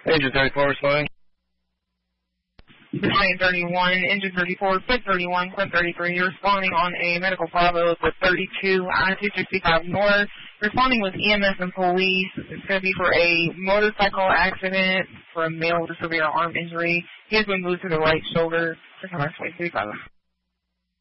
Engine 34 responding. Client 31, engine 34, clip 31, clip 33. You're responding on a medical Bravo with 32, I-265 North. Responding with EMS and police. It's going to be for a motorcycle accident for a male with a severe arm injury. He has been moved to the right shoulder. 623